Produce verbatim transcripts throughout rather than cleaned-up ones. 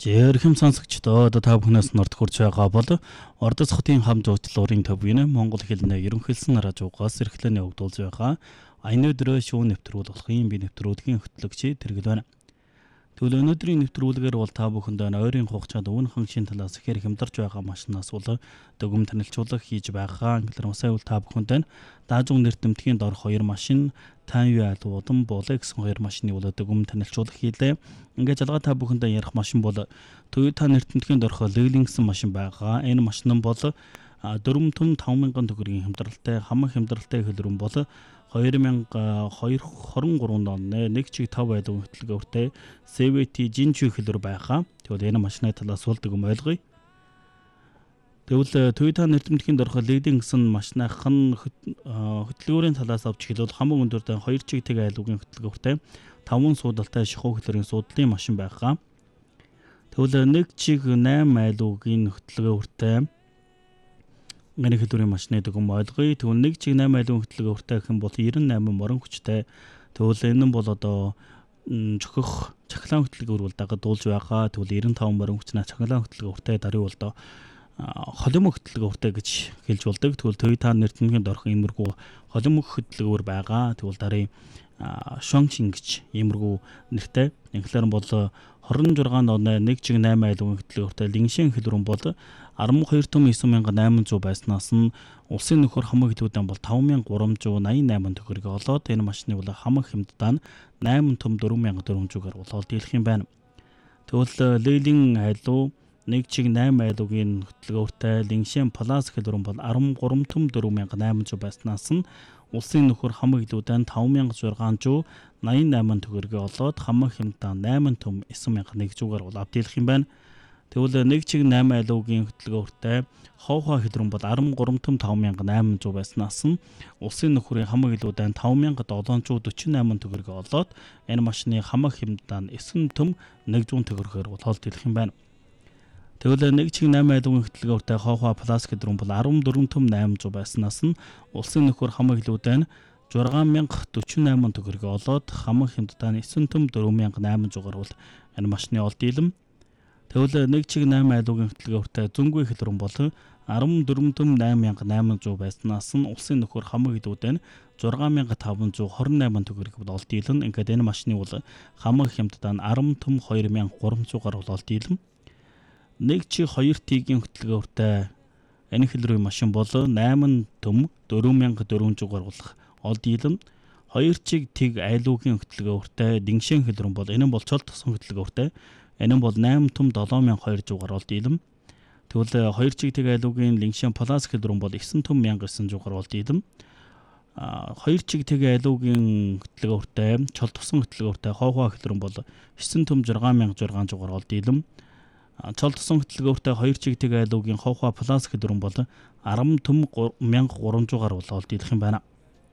Жирхэм сонсогчдоо та бүхнээс норд хурж байгаа бол Ордос хотын хамт уучлалын төвийн Монгол хэлний ерөнхийлсэн радиогоос эрхлэн явагдуулж байгаа аяны өдрөө шүүн нэвтрүүлгийн би нэвтрүүлгийн хөтлөгч тэргэл байна. Тэгвэл өнөөдрийн нэвтрүүлгээр бол та бүхэндээ ойрын хугацаанд өмнөхөн шин талаас ихээр хямдарч байгаа машинаас бол дүгм танилцуулга хийж байгаа. Англиар масаа бол та бүхэндээ даажуун нэртэмтгийн дор хоёр машин Тайван алуудан болоо гэсэн хоёр машины бол дүгм танилцуулга хийлээ. Ингээд жалгаа та бүхэндээ ярих машин бол Toyota нэртэмтгийн дорхо Lexus машин байгаа. Энэ машин нь бол дөрвөн том таван мянган төгрөгийн хямдралтай хамаг хямдралтай хөлбөрөн бол хоёр мянга двадцать три оны нэг чиг тав айлын хөтөлбөртэй си ви ти жинчүү хөлбөр байгаа. Тэгвэл энэ машины талаас бол дүгм ойлгоё. Тэгвэл Toyota нэртэмтгийн дорхо Lexus машиных нь хөтөлбөрийн талаас авч хэлбэл хамаг өндөртэй хоёр чиг тэг айлын хөтөлбөртэй таван суудалтай шихуу хөтөлбөрийн суудлын машин байгаа. Тэгвэл нэг чиг найман айлын хөтөлбөртэй энэ хөтөлбөрийн машины дүгм ойлгоё. Тэгвэл нэг чиг найман айлын хөтөлбөртэй гэх юм бол девяносто восемь морин хүчтэй. Тэгвэл энэ нь бол одоо зөхөх цахилгаан хөтөлбөр бол дагуулж байгаа. Тэгвэл девяносто пять морин хүчнээ цахилгаан хөтөлбөртэй даруй бол доо холимог хөтөлбөртэй гэж хэлж болдог. Тэгвэл Toyota нэртэмтгийн дорхон иймэрхүү холимог хөтөлбөр байгаа. Тэгвэл дарын Shongqing гэж иймэрхүү нэртэй. Инглиар бол двадцать шесть оны нэг чиг найман айлын хөтөлбөртэй Lexus хөлбөрөн бол twelve том nine thousand eight hundred байснаас нь улсын нөхөр хамаг хэлбэрүүдэн бол five thousand three hundred eighty-eight төгрөг олоод энэ машины бол хамаг хямдтаа eight том four thousand four hundred-аар болоод дийлэх юм байна. Тэгвэл Lexus айлуу нэг чиг найман айлын хөтөлбөртэй Lexus Plus хөлбөрөн бол thirty-three том four thousand eight hundred байснаас нь улсын нөхөр хамаг хэлбэрүүдэн five thousand six hundred ninety-eight төгрөг олоод хамаг хямдтаа eight том nine thousand one hundred-аар бол авдийлах юм байна. Тэгвэл нэг чиг найман айлын хөтөлбөртэй хоохоо хөлбөрөн бол thirty-three том five thousand eight hundred байснаас нь улсын нөхрийн хамаг хэлбэрүүдэн five thousand seven hundred forty-eight төгрөг олоод энэ машины хамаг хямдтаа nine том one hundred төгрөгөөр бол холдох юм байна. Тэгвэл нэг чиг найман айлын хөтөлбөртэй хоохоо Plus хөлбөрөн бол fourteen том eight hundred байснаас нь улсын нөхөр хамаг хэлбэрүүдэн six thousand forty-eight төгрөг олоод хамаг хямдтаа nine том four thousand eight hundred-аар бол энэ машины олд дийлэм. Тэгвэл нэг чиг найман айлын хөтөлбөртэй зөнгөө хөлбөрөн бол fourteen том eight thousand eight hundred байснаас нь улсын нөхөр хамаг хэлбэрүүдэн six thousand five hundred twenty-eight төгрөг бол олд дийлэн. Ингээд энэ машины бол хамаг хямдтаа ten том two thousand three hundred-аар бол олд дийлэм. Нэг чиг two тигийн хөтөлбөртэй энэ хөлбөрийн машин бол eight том four thousand four hundred-аар бол олд дийлэн. Хоёр чиг тэг айлуугийн хөтөлбөртэй Lexus хөлбөрөн бол энэ нь бол цол тосон хөтөлбөртэй. Энэ нь бол eight том seven thousand two hundred-аар олд дийлэм. Тэгвэл хоёр чиг тэг айлуугийн Lexus Plus хөлбөрөн бол nine том one thousand nine hundred-аар олд дийлэм. А хоёр чиг тэг айлуугийн хөтөлбөртэй цол тосон хөтөлбөртэй хоохоо хөлбөрөн бол nine том six thousand six hundred-аар олд дийлэм. Цол тосон хөтөлбөртэй хоёр чиг тэг айлуугийн хоохоо Plus хөлбөрөн бол ten том one thousand three hundred-аар бол олд дийлэх юм байна.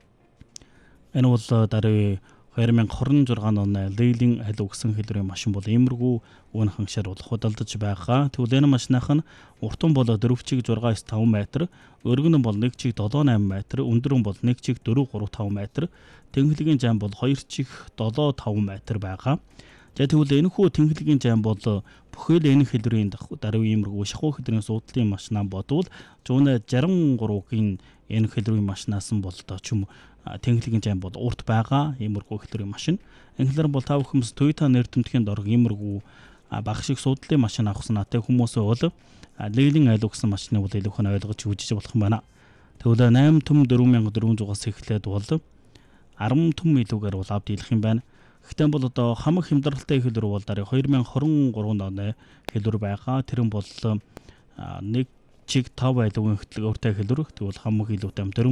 Энэ бол даруй twenty twenty-six оны Lexus айлуу гэсэн хөлбөрийн машин бол иймэрхүү үн хангашаар бол худалдаж байгаа. Тэгвэл энэ машиных нь уртан бол four чиг six five метр, өргөн нь бол one чиг seven eight метр, өндөр нь бол one чиг four three five метр, тэнхлэгийн зам бол two чиг seven five метр байгаа. За тэгвэл энэ хүү тэнхлэгийн зам бол бүхэл энэ хөлбөрийн даруй иймэрхүү шахуу хөлбөрийн суудлын машинаа бодвол one sixty-three-ийн энэ хөлбөрийн машинаас нь бол доо ч юм тэнхлэгийн зам бол урт байгаа иймэрхүү хөлбөрийн машин. Инглиар бол та бүхэн Toyota нэртэмтгийн дор иймэрхүү баг шиг суудлын машин авах санаатай хүмүүс бол Lexus айлуу гэсэн машины бол илүү хэн ойлгож үзэж болох юм байна. Тэгвэл eight том four thousand four hundred-аас эхлээд бол ten том илүүгээр бол авд дийлэх юм байна. Гэхдээ бол одоо хамаг хямдралтай хөлбөр бол дараа twenty twenty-three оны хөлбөр байгаа. Тэр нь бол нэг чиг five айлуугийн хөтөлбөртэй хөлбөр. Тэгвэл хамаг илүүтэй four